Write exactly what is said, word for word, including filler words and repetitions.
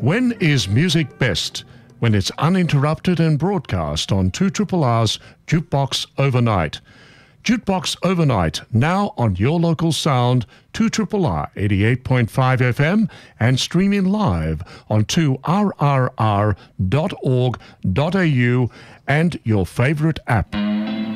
When is music best? When it's uninterrupted and broadcast on two R R R's Jukebox Overnight. Jukebox Overnight, now on your local sound, two R R R eighty-eight point five F M and streaming live on two R R R dot org dot A U and your favourite app.